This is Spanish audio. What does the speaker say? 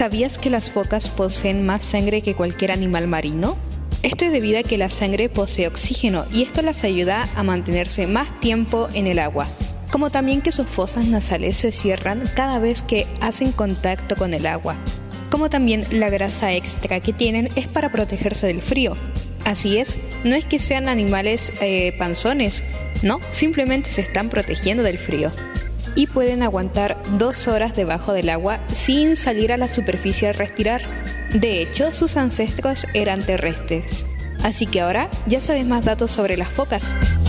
¿Sabías que las focas poseen más sangre que cualquier animal marino? Esto es debido a que la sangre posee oxígeno y esto las ayuda a mantenerse más tiempo en el agua, como también que sus fosas nasales se cierran cada vez que hacen contacto con el agua, como también la grasa extra que tienen es para protegerse del frío. Así es, no es que sean animales panzones, no, simplemente se están protegiendo del frío. Y pueden aguantar 2 horas debajo del agua sin salir a la superficie a respirar. De hecho, sus ancestros eran terrestres. Así que ahora ya sabes más datos sobre las focas.